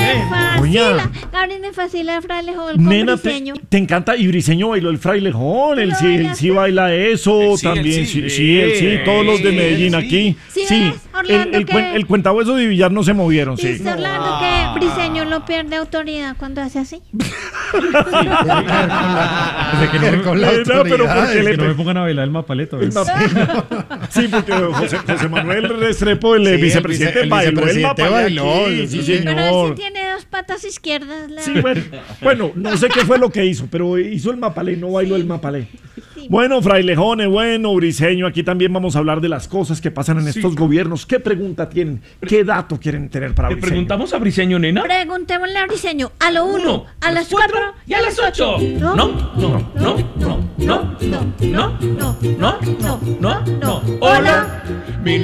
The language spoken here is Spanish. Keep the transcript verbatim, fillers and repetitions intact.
me fascina. Oiga. Gabriel, me fascina el frailejón Nena, con te, Briseño. te encanta. Y Briseño bailó el frailejón. Él ¿Lo sí, él bailaste? sí baila eso Él sí, él también. sí. Sí, sí, él sí. Todos los de Sí, Medellín él sí. aquí. ¿Sí Sí. ves, Orlando, El, el, que- cuen- el cuentahueso de Villar no se movieron, sí. Dice Orlando Ah. que Briseño no pierde autoridad cuando hace así. Desde que no me, Con la Nena, pero autoridad, ¿por qué es le que no pe- me pongan a bailar el mapaleto. El ¿ves? mapa- Sí, porque José, José Manuel Restrepo, el eh, Sí, el vicepresidente, vice- el bailó el vicepresidente mapa bailó, sí, sí, sí, sí. Pero él señor. sí tiene dos patas izquierdas. La... Sí, bueno, bueno, no sé qué fue lo que hizo, pero hizo el mapalé, no bailó el mapalé. Sí. Bueno, Frailejones, bueno, Briseño, aquí también vamos a hablar de las cosas que pasan en estos gobiernos. ¿Qué pregunta tienen? ¿Qué dato quieren tener para Le Briseño? preguntamos a Briseño, nena. Preguntémosle a Briseño a lo uno, Uno, a las cuatro y a las ocho. No, No, no, no, no, no, no, no, no, no, no, no. Hola, mi